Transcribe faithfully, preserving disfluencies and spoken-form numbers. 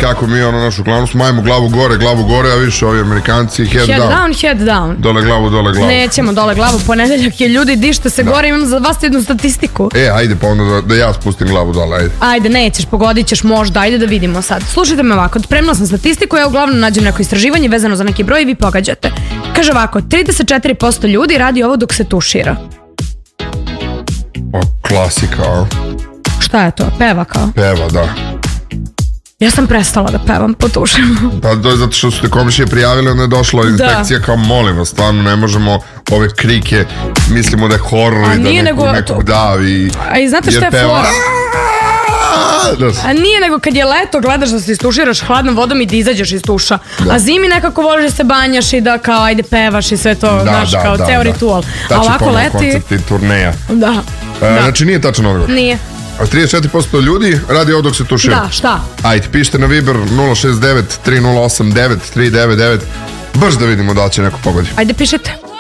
kako mi ono našu glavnu smo, ajmo glavu gore, glavu gore, a više ovi Amerikanci head, head down. down, head down. Dole glavu, dole glavu. Nećemo dole glavu, ponedeljak je, ljudi, dište se da. Gore, imam za vas jednu statistiku. E, ajde pa onda da, da ja spustim glavu dole, ajde. Ajde, nećeš, pogodit ćeš možda, ajde da vidimo sad. Slušajte me ovako, spremila sam statistiku, ja uglavnom nađem neko istraživanje vezano za neki broj i vi pogađate. Kaže ovako, trideset četiri posto ljudi radi ovo dok se tušira. O, klasika, a? Šta je to? Peva kao? Peva, da. Ja sam prestala da pevam po tušima. Pa to je zato što su te komšije prijavili, onda je došla inspekcija da. Kao molim vas, stvarno ne možemo ove krike, mislimo da je horor i da neko, nego, nekog davi. A i znate šta je fora? A nije nego kad je leto gledaš da se istuširaš hladnom vodom i da izađeš iz tuša. Da. A zimi nekako voliš da se banjaš i da kao ajde pevaš i sve to, da, znaš, da, kao da, ceo da. Ritual. Da. A ovako leti... koncerti, turneja. Da. E, da. Znači nije tačan odgovor. Nije. A trideset četiri posto ljudi radi ovo dok se tušira. Da, šta? Ajde, pišite na Viber nula šest devet tri nula osam devet tri devet devet. Baš da vidimo da li će neko pogoditi. Ajde, pišite.